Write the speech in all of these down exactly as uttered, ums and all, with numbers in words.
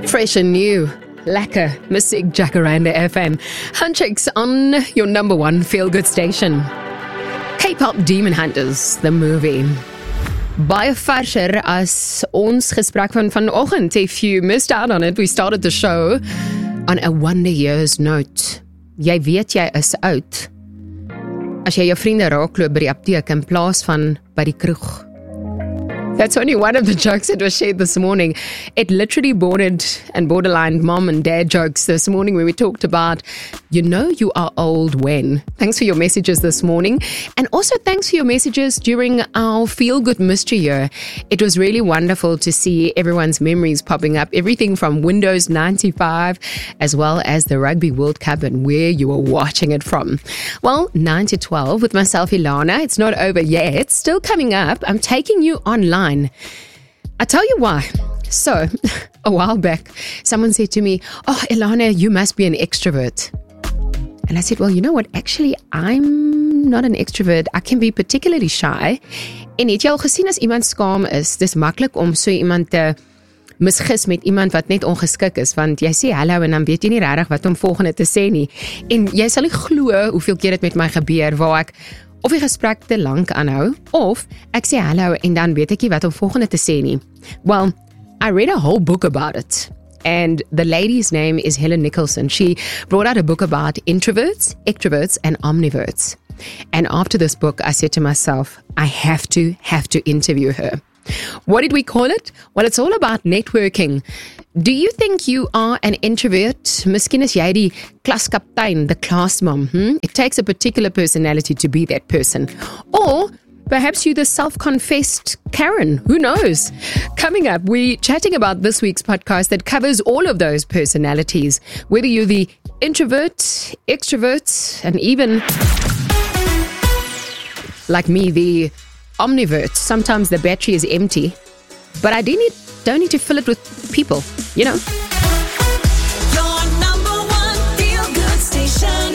Fresh and new. Lekker. Musiek Jacaranda F M. Handshakes on your number one feel-good station. K-pop Demon Hunters, the movie. Baie versher as ons gesprek van vanoggend. If you missed out on it, we started the show on a wonder years note. Jy weet jy is oud as jy jou vriende raakloop by die apteek in plaas van by die kroeg. That's only one of the jokes that was shared this morning. It literally bordered and borderline mom and dad jokes this morning when we talked about, you know you are old when. Thanks for your messages this morning. And also thanks for your messages during our Feel Good Mystery Year. It was really wonderful to see everyone's memories popping up. Everything from Windows ninety-five as well as the Rugby World Cup and where you were watching it from. Well, nine to twelve with myself, Ilana. It's not over yet. Still coming up. I'm taking you online. I tell you why. So, a while back, someone said to me, oh, Ilana, you must be an extrovert. And I said, well, you know what? Actually, I'm not an extrovert. I can be particularly shy. En het jy al gesien as iemand skaam is, dis maklik om so iemand te misgis met iemand wat net ongeskik is, want jy sê hallo en dan weet jy nie regtig wat om volgende te sê nie. En jy sal nie glo hoeveel keer dit met my gebeur, waar ek of die gesprek te lank aanhou, of ek sê hallo en dan weet ek nie wat om volgende te sê nie. Well, I read a whole book about it. And the lady's name is Helen Nicholson. She brought out a book about introverts, extroverts, and omniverts. And after this book, I said to myself, I have to, have to interview her. What did we call it? Well, it's all about networking. Do you think you are an introvert? Miskien is jy die klaskaptein, the class mom. Hmm? It takes a particular personality to be that person. Or perhaps you're the self-confessed Karen. Who knows? Coming up, we're chatting about this week's podcast that covers all of those personalities. Whether you're the introvert, extrovert, and even, like me, the omnivert. Sometimes the battery is empty, but I do need, don't need to fill it with people, you know. Your number one feel-good station,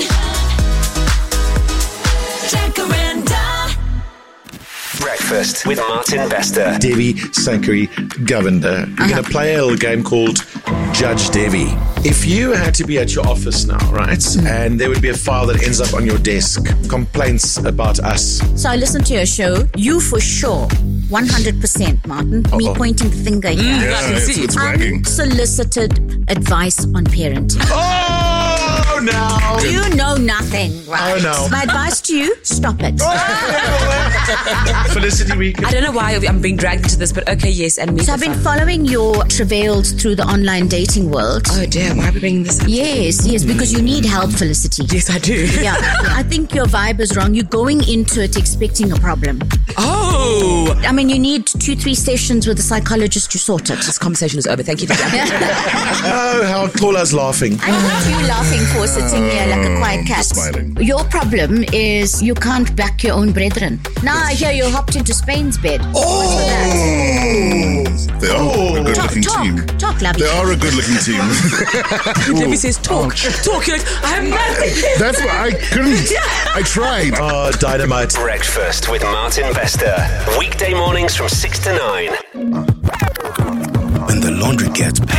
Jacaranda. Breakfast with Martin Bester. Devi Sankari Govender. We're Uh-huh. going to play a little game called Judge Devi. If you had to be at your office now, right, mm. and there would be a file that ends up on your desk, complaints about us. So I listened to your show. You for sure, one hundred percent, Martin. Uh-oh. Me pointing the finger here. Yeah, it's, it's wagging. Unsolicited advice on parenting. Oh, no. You know nothing, right? Oh, no. My advice to you, stop it. Felicity Week. I don't know why I'm being dragged into this, but okay, yes, and me. So I've been following your travails through the online dating world. Oh dear, why are we bringing this up? Yes, yes, because you need help, Felicity. Yes, I do. Yeah, I think your vibe is wrong. You're going into it expecting a problem. Oh! I mean, you need two, three sessions with a psychologist to sort it. This conversation is over. Thank you for that. Oh, how Paula's laughing. I don't know you laughing for sitting here like a quiet cat. Smiling. Your problem is you can't back your own brethren. Now I hear you hopped into Spain's bed. What's with that? They are Oh. a good Talk, looking talk, team. talk, lovey. They are a good looking team. Debbie says talk. Talk. You're like, I have nothing. That's why I couldn't. I tried. Oh, dynamite. Breakfast with Martin Bester. Weekday mornings from six to nine. When the laundry gets